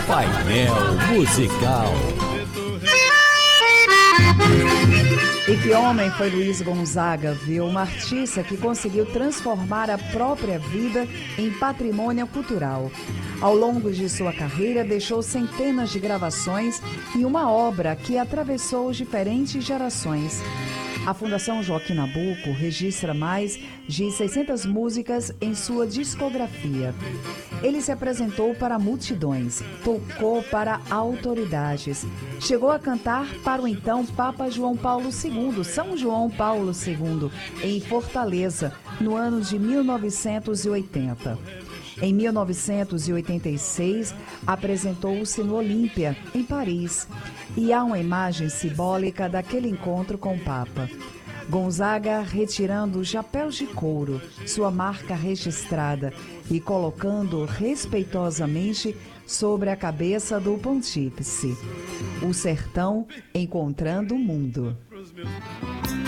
Painel Musical. E que homem foi Luiz Gonzaga, viu? Um artista que conseguiu transformar a própria vida em patrimônio cultural. Ao longo de sua carreira, deixou centenas de gravações e uma obra que atravessou diferentes gerações. A Fundação Joaquim Nabuco registra mais de 600 músicas em sua discografia. Ele se apresentou para multidões, tocou para autoridades, chegou a cantar para o então Papa João Paulo II, São João Paulo II, em Fortaleza, no ano de 1980. Em 1986, apresentou-se no Olímpia, em Paris, e há uma imagem simbólica daquele encontro com o Papa. Gonzaga retirando o chapéu de couro, sua marca registrada, e colocando respeitosamente sobre a cabeça do pontífice. O sertão encontrando o mundo.